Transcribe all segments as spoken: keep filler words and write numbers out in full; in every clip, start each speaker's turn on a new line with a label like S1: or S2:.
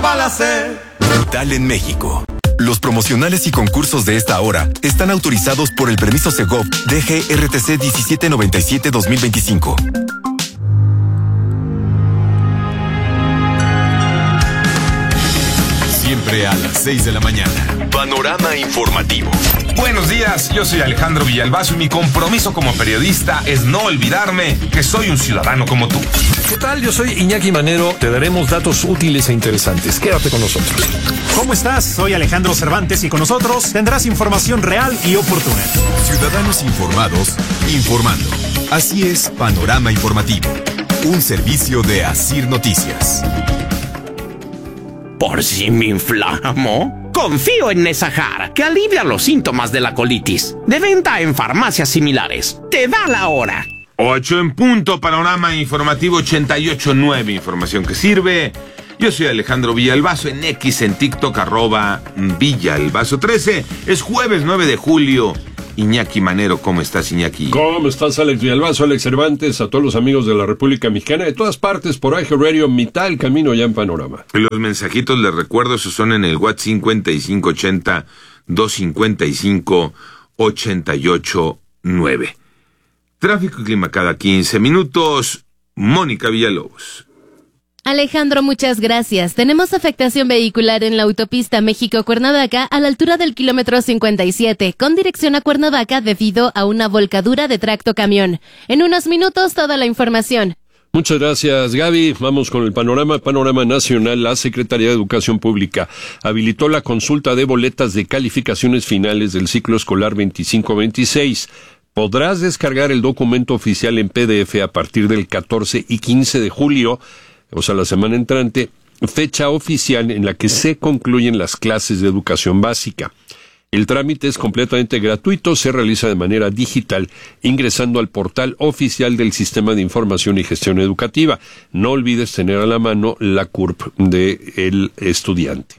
S1: Palacé.
S2: Vital en México. Los promocionales y concursos de esta hora están autorizados por el permiso Segov D G R T C diecisiete noventa y siete dos mil veinticinco. Siempre a las seis de la mañana. Panorama informativo.
S3: Buenos días, yo soy Alejandro Villalbazo y mi compromiso como periodista es no olvidarme que soy un ciudadano como tú.
S4: ¿Qué tal? Yo soy Iñaki Manero. Te daremos datos útiles e interesantes. Quédate con nosotros.
S5: ¿Cómo estás? Soy Alejandro Cervantes y con nosotros tendrás información real y oportuna.
S2: Ciudadanos informados, informando. Así es Panorama Informativo, un servicio de Asir Noticias.
S6: ¿Por si me inflamo? Confío en Nesajar, que alivia los síntomas de la colitis. De venta en farmacias similares. Te da la hora.
S3: Ocho en punto, Panorama Informativo ochenta y ocho punto nueve, información que sirve. Yo soy Alejandro Villalbazo, en X, en TikTok, arroba Villalbazo trece. Es jueves nueve de julio. Iñaki Manero, ¿cómo estás, Iñaki?
S4: ¿Cómo estás, Alex Villalbazo, Alex Cervantes? A todos los amigos de la República Mexicana, de todas partes, por A G Radio, mitad del camino ya en Panorama.
S3: Los mensajitos, les recuerdo, esos son en el WhatsApp cincuenta y cinco ochenta, doscientos cincuenta y cinco, ochenta y ocho nueve. Tráfico y clima cada quince minutos. Mónica Villalobos.
S7: Alejandro, muchas gracias. Tenemos afectación vehicular en la autopista México-Cuernavaca a la altura del kilómetro cincuenta y siete, con dirección a Cuernavaca debido a una volcadura de tracto camión. En unos minutos, toda la información.
S4: Muchas gracias, Gaby. Vamos con el panorama. Panorama nacional. La Secretaría de Educación Pública habilitó la consulta de boletas de calificaciones finales del ciclo escolar veinticinco veintiséis. Podrás descargar el documento oficial en P D F a partir del catorce y quince de julio, o sea, la semana entrante, fecha oficial en la que se concluyen las clases de educación básica. El trámite es completamente gratuito, se realiza de manera digital, ingresando al portal oficial del Sistema de Información y Gestión Educativa. No olvides tener a la mano la C U R P del estudiante.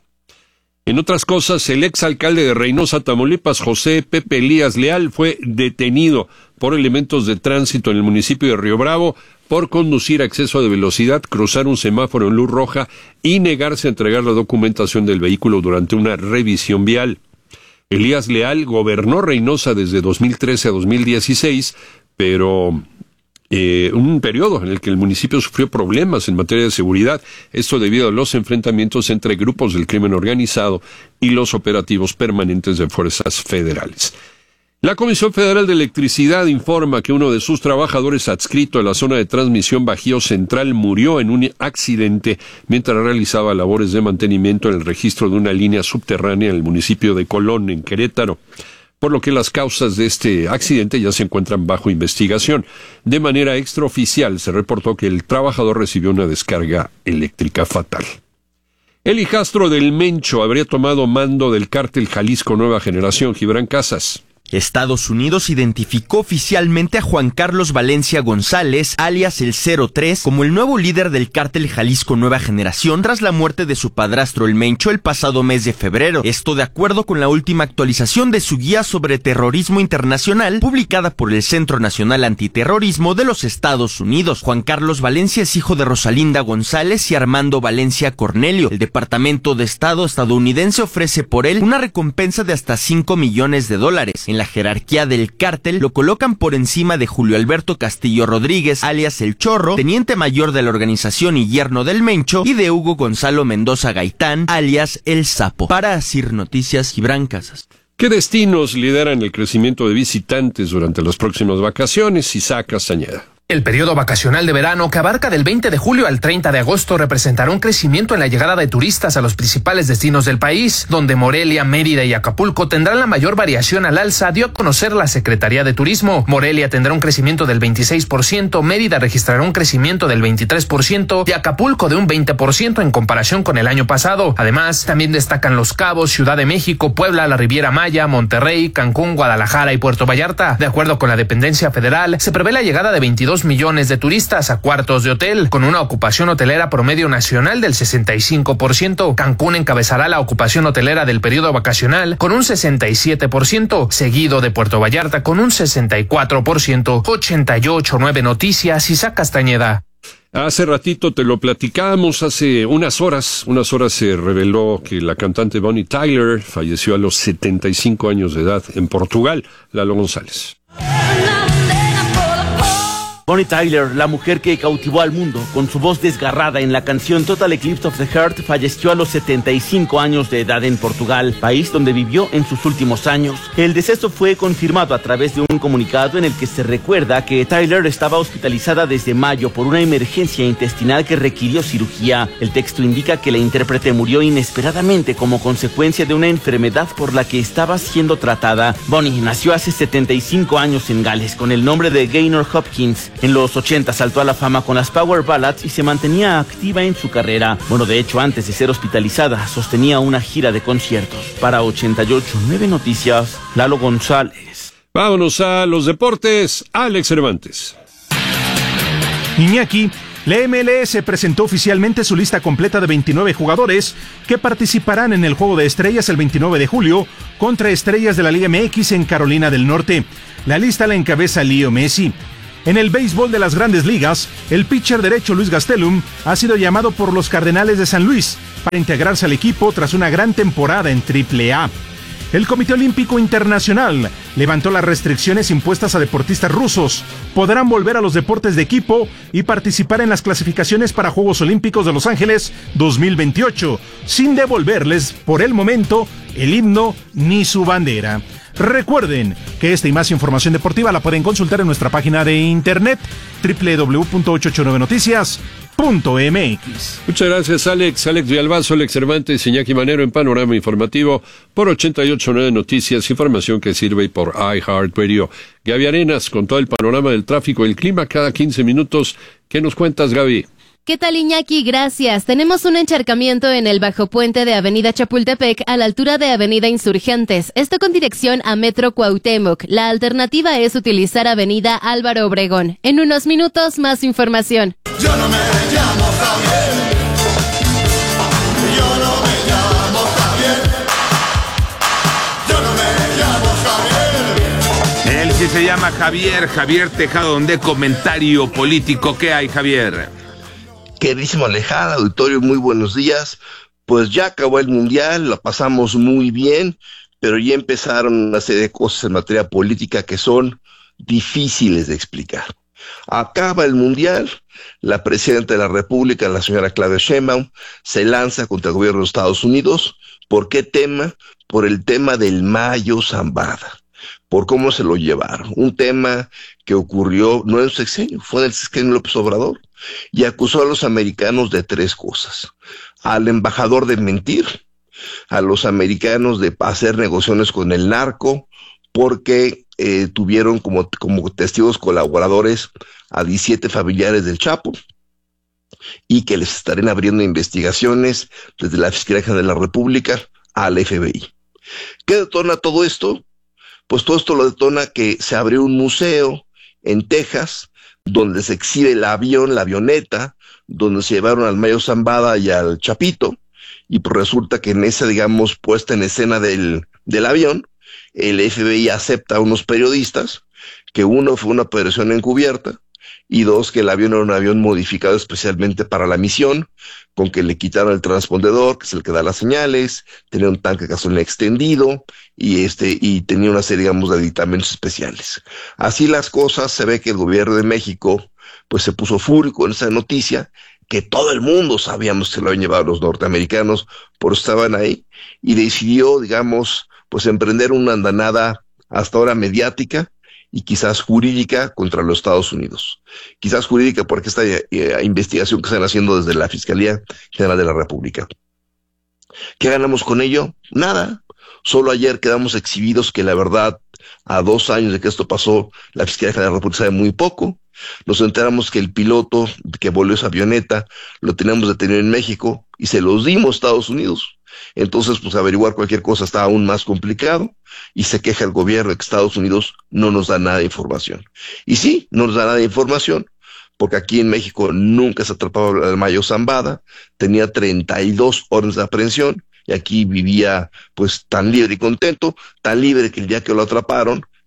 S4: En otras cosas, el exalcalde de Reynosa, Tamaulipas, José Pepe Elías Leal, fue detenido por elementos de tránsito en el municipio de Río Bravo por conducir a exceso de velocidad, cruzar un semáforo en luz roja y negarse a entregar la documentación del vehículo durante una revisión vial. Elías Leal gobernó Reynosa desde dos mil trece a dos mil dieciséis, pero eh, un periodo en el que el municipio sufrió problemas en materia de seguridad, esto debido a los enfrentamientos entre grupos del crimen organizado y los operativos permanentes de fuerzas federales. La Comisión Federal de Electricidad informa que uno de sus trabajadores adscrito a la zona de transmisión Bajío Central murió en un accidente mientras realizaba labores de mantenimiento en el registro de una línea subterránea en el municipio de Colón, en Querétaro, por lo que las causas de este accidente ya se encuentran bajo investigación. De manera extraoficial se reportó que el trabajador recibió una descarga eléctrica fatal. El hijastro del Mencho habría tomado mando del cártel Jalisco Nueva Generación, Gibran Casas.
S8: Estados Unidos identificó oficialmente a Juan Carlos Valencia González, alias el cero tres, como el nuevo líder del cártel Jalisco Nueva Generación tras la muerte de su padrastro el Mencho el pasado mes de febrero. Esto de acuerdo con la última actualización de su guía sobre terrorismo internacional, publicada por el Centro Nacional Antiterrorismo de los Estados Unidos. Juan Carlos Valencia es hijo de Rosalinda González y Armando Valencia Cornelio. El Departamento de Estado estadounidense ofrece por él una recompensa de hasta cinco millones de dólares. En la jerarquía del cártel lo colocan por encima de Julio Alberto Castillo Rodríguez, alias El Chorro, teniente mayor de la organización y yerno del Mencho, y de Hugo Gonzalo Mendoza Gaitán, alias El Sapo. Para Asir Noticias, Gibran Casas.
S4: ¿Qué destinos lideran el crecimiento de visitantes durante las próximas vacaciones? Isaac Castañeda.
S9: El periodo vacacional de verano, que abarca del veinte de julio al treinta de agosto, representará un crecimiento en la llegada de turistas a los principales destinos del país, donde Morelia, Mérida y Acapulco tendrán la mayor variación al alza, dio a conocer la Secretaría de Turismo. Morelia tendrá un crecimiento del veintiséis por ciento, Mérida registrará un crecimiento del veintitrés por ciento y Acapulco de un veinte por ciento en comparación con el año pasado. Además, también destacan Los Cabos, Ciudad de México, Puebla, la Riviera Maya, Monterrey, Cancún, Guadalajara y Puerto Vallarta. De acuerdo con la dependencia federal, se prevé la llegada de veintidós millones de turistas a cuartos de hotel, con una ocupación hotelera promedio nacional del sesenta y cinco por ciento. Cancún encabezará la ocupación hotelera del periodo vacacional con un sesenta y siete por ciento, seguido de Puerto Vallarta con un sesenta y cuatro por ciento. ochenta y ocho punto nueve Noticias, Isaac Castañeda.
S4: Hace ratito te lo platicábamos, hace unas horas, unas horas se reveló que la cantante Bonnie Tyler falleció a los setenta y cinco años de edad en Portugal. Lalo González.
S1: Bonnie Tyler, la mujer que cautivó al mundo con su voz desgarrada en la canción Total Eclipse of the Heart, falleció a los setenta y cinco años de edad en Portugal, país donde vivió en sus últimos años. El deceso fue confirmado a través de un comunicado en el que se recuerda que Tyler estaba hospitalizada desde mayo por una emergencia intestinal que requirió cirugía. El texto indica que la intérprete murió inesperadamente como consecuencia de una enfermedad por la que estaba siendo tratada. Bonnie nació hace setenta y cinco años en Gales con el nombre de Gaynor Hopkins. En los ochenta saltó a la fama con las Power Ballads y se mantenía activa en su carrera. Bueno, de hecho, antes de ser hospitalizada, sostenía una gira de conciertos. Para ochenta y ocho punto nueve Noticias, Lalo González.
S4: Vámonos a los deportes. Alex Cervantes.
S5: Iñaki, la M L S presentó oficialmente su lista completa de veintinueve jugadores que participarán en el Juego de Estrellas el veintinueve de julio contra Estrellas de la Liga M X en Carolina del Norte. La lista la encabeza Leo Messi. En el béisbol de las Grandes Ligas, el pitcher derecho Luis Gastelum ha sido llamado por los Cardenales de San Luis para integrarse al equipo tras una gran temporada en triple A. El Comité Olímpico Internacional levantó las restricciones impuestas a deportistas rusos. Podrán volver a los deportes de equipo y participar en las clasificaciones para Juegos Olímpicos de Los Ángeles dos mil veintiocho, sin devolverles, por el momento, el himno ni su bandera. Recuerden que esta y más información deportiva la pueden consultar en nuestra página de internet doble u doble u doble u punto ochocientos ochenta y nueve noticias punto m x.
S4: Muchas gracias, Alex. Alex Villalbazo, Alex Cervantes, Iñaki Manero en Panorama Informativo por ochenta y ocho punto nueve Noticias, información que sirve y por iHeartRadio. Gaby Arenas con todo el panorama del tráfico y el clima cada quince minutos. ¿Qué nos cuentas, Gaby?
S7: ¿Qué tal, Iñaki? Gracias. Tenemos un encharcamiento en el bajo puente de Avenida Chapultepec a la altura de Avenida Insurgentes. Esto con dirección a Metro Cuauhtémoc. La alternativa es utilizar Avenida Álvaro Obregón. En unos minutos, más información.
S10: Yo no me llamo Javier. Yo no me llamo Javier. Yo no me llamo Javier.
S3: Él sí se llama Javier, Javier Tejado, donde comentario político. ¿Qué hay, Javier?
S11: Queridísimo Alejandro, auditorio, muy buenos días. Pues ya acabó el Mundial, la pasamos muy bien, pero ya empezaron una serie de cosas en materia política que son difíciles de explicar. Acaba el Mundial, la presidenta de la República, la señora Claudia Sheinbaum, se lanza contra el gobierno de Estados Unidos. ¿Por qué tema? Por el tema del Mayo Zambada, por cómo se lo llevaron. Un tema que ocurrió no en su sexenio, fue en el sexenio López Obrador. Y acusó a los americanos de tres cosas: al embajador de mentir, a los americanos de hacer negociaciones con el narco, porque eh, tuvieron como, como testigos colaboradores a diecisiete familiares del Chapo, y que les estarán abriendo investigaciones desde la Fiscalía General de la República al F B I. ¿Qué detona todo esto? Pues todo esto lo detona que se abrió un museo en Texas, donde se exhibe el avión, la avioneta, donde se llevaron al Mayo Zambada y al Chapito, y pues resulta que en esa, digamos, puesta en escena del, del avión, el F B I acepta a unos periodistas, que uno fue una operación encubierta, y dos, que el avión era un avión modificado especialmente para la misión, con que le quitaron el transpondedor, que es el que da las señales, tenía un tanque de gasolina extendido, y este, y tenía una serie, digamos, de aditamentos especiales. Así las cosas, se ve que el gobierno de México, pues se puso fúrico en esa noticia, que todo el mundo sabíamos que se lo habían llevado los norteamericanos, por eso estaban ahí, y decidió, digamos, pues emprender una andanada hasta ahora mediática, y quizás jurídica contra los Estados Unidos. Quizás jurídica porque esta eh, investigación que están haciendo desde la Fiscalía General de la República. ¿Qué ganamos con ello? Nada. Solo ayer quedamos exhibidos que la verdad, a dos años de que esto pasó, la Fiscalía General de la República sabe muy poco. Nos enteramos que el piloto que voló esa avioneta lo teníamos detenido en México y se los dimos a Estados Unidos. Entonces, pues averiguar cualquier cosa está aún más complicado y se queja el gobierno de que Estados Unidos no nos da nada de información. Y sí, no nos da nada de información, porque aquí en México nunca se atrapaba al Mayo Zambada, tenía treinta y dos órdenes de aprehensión y aquí vivía pues tan libre y contento, tan libre que el día que lo atraparon,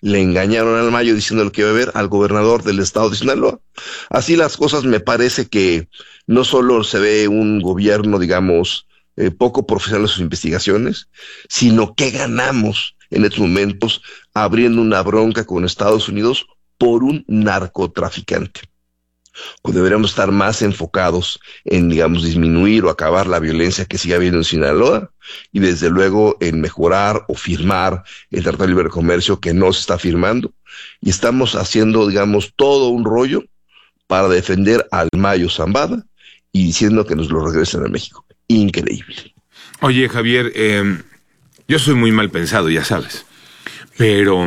S11: le engañaron al Mayo diciendo que iba a ver al gobernador del estado de Sinaloa. Así las cosas, me parece que no solo se ve un gobierno, digamos, eh, poco profesional en sus investigaciones, sino que ganamos en estos momentos abriendo una bronca con Estados Unidos por un narcotraficante. Pues deberíamos estar más enfocados en, digamos, disminuir o acabar la violencia que sigue habiendo en Sinaloa y desde luego en mejorar o firmar el Tratado de Libre Comercio que no se está firmando, y estamos haciendo, digamos, todo un rollo para defender al Mayo Zambada y diciendo que nos lo regresen a México. Increíble.
S3: Oye, Javier, eh, yo soy muy mal pensado, ya sabes, pero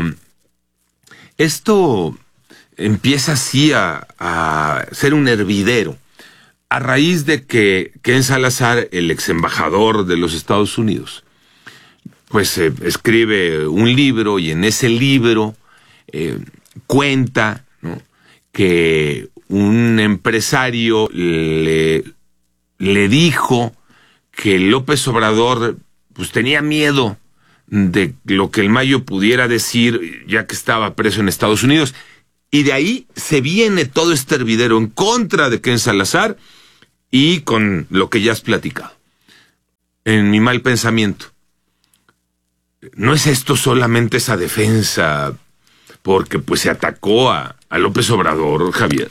S3: esto empieza así a, a ser un hervidero a raíz de que Ken Salazar, el ex embajador de los Estados Unidos, pues eh, escribe un libro, y en ese libro eh, cuenta, ¿no?, que un empresario le, le dijo que López Obrador pues tenía miedo de lo que el Mayo pudiera decir ya que estaba preso en Estados Unidos. Y de ahí se viene todo este hervidero en contra de Ken Salazar y con lo que ya has platicado. En mi mal pensamiento, ¿no es esto solamente esa defensa porque pues se atacó a, a López Obrador, Javier?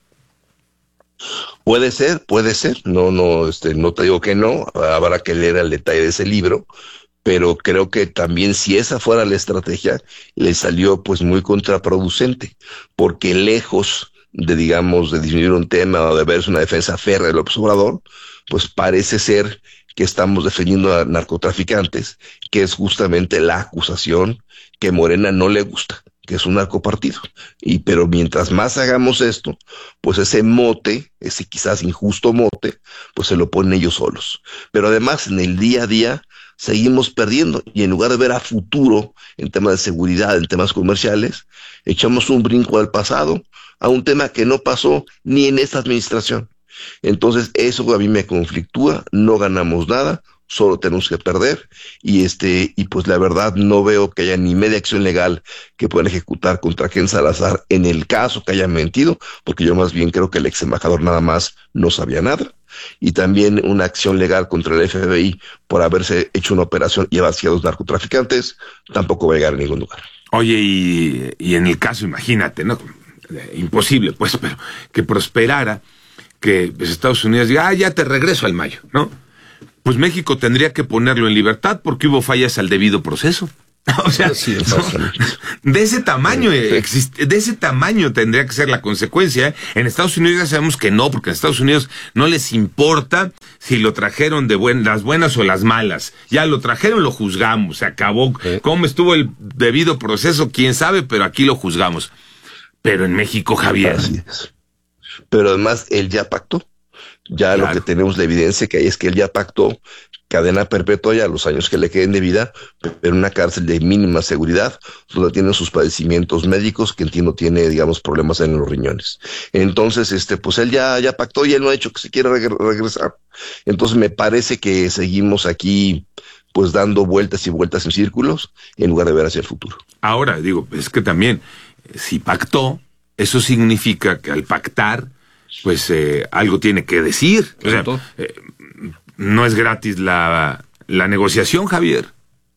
S11: Puede ser, puede ser. No, no, este, no te digo que no. Habrá que leer el detalle de ese libro. Pero creo que también si esa fuera la estrategia, le salió pues muy contraproducente, porque lejos de, digamos, de disminuir un tema o de verse una defensa férrea de López Obrador, pues parece ser que estamos defendiendo a narcotraficantes, que es justamente la acusación que Morena no le gusta, que es un narcopartido. Y pero mientras más hagamos esto, pues ese mote, ese quizás injusto mote, pues se lo ponen ellos solos. Pero además en el día a día seguimos perdiendo, y en lugar de ver a futuro en temas de seguridad, en temas comerciales, echamos un brinco al pasado, a un tema que no pasó ni en esta administración. Entonces eso a mí me conflictúa, no ganamos nada, solo tenemos que perder, y este y pues la verdad no veo que haya ni media acción legal que puedan ejecutar contra Ken Salazar en el caso que haya mentido, porque yo más bien creo que el ex embajador nada más no sabía nada, y también una acción legal contra el F B I por haberse hecho una operación y haber sido dos narcotraficantes tampoco va a llegar a ningún lugar.
S3: Oye, y, y en el caso, imagínate, ¿no? Imposible, pues, pero que prosperara, que pues, Estados Unidos diga, ah, ya te regreso al Mayo, ¿no? Pues México tendría que ponerlo en libertad porque hubo fallas al debido proceso. O sea, sí, no, de ese tamaño existe, de ese tamaño tendría que ser la consecuencia, ¿eh? En Estados Unidos ya sabemos que no, porque en Estados Unidos no les importa si lo trajeron de buen, las buenas o las malas. Ya lo trajeron, lo juzgamos, se acabó. ¿Eh? ¿Cómo estuvo el debido proceso? Quién sabe, pero aquí lo juzgamos. Pero en México, Javier.
S11: Así es. Pero además él ya pactó. Ya claro. Lo que tenemos la evidencia que hay es que él ya pactó cadena perpetua ya los años que le queden de vida, pero en una cárcel de mínima seguridad, donde tiene sus padecimientos médicos, que entiendo tiene, digamos, problemas en los riñones. Entonces, este, pues él ya, ya pactó y él no ha dicho que se quiera reg- regresar. Entonces me parece que seguimos aquí, pues dando vueltas y vueltas en círculos, en lugar de ver hacia el futuro.
S3: Ahora, digo, es que también, si pactó, eso significa que al pactar, pues eh, algo tiene que decir. O sea, eh, no es gratis la, la negociación, Javier.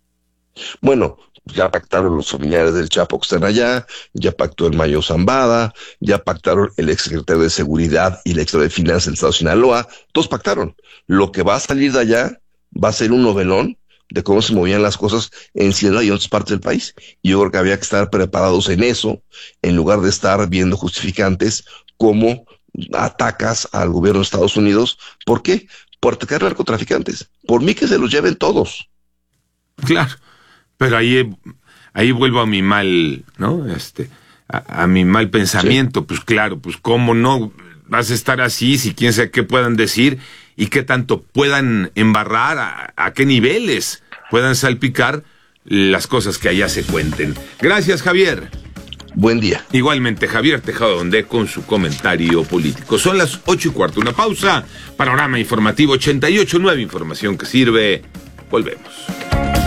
S11: Bueno, ya pactaron los familiares del Chapo que están allá, ya pactó el Mayo Zambada, ya pactaron el exsecretario de Seguridad y el exsecretario de Finanzas del Estado de Sinaloa, todos pactaron. Lo que va a salir de allá va a ser un novelón de cómo se movían las cosas en Sinaloa y en otras partes del país. Y yo creo que había que estar preparados en eso, en lugar de estar viendo justificantes como atacas al gobierno de Estados Unidos. ¿Por qué? Por atacar narcotraficantes. Por mí que se los lleven todos.
S3: Claro, pero ahí, ahí vuelvo a mi mal, ¿no? Este, a, a mi mal pensamiento. Sí. Pues claro, pues cómo no vas a estar así, si quién sabe qué puedan decir y qué tanto puedan embarrar, a, a qué niveles puedan salpicar las cosas que allá se cuenten. Gracias, Javier.
S11: Buen día.
S3: Igualmente, Javier Tejada Donde con su comentario político. Son las ocho y cuarto, una pausa. Panorama informativo ochenta y ocho punto nueve, información que sirve. Volvemos.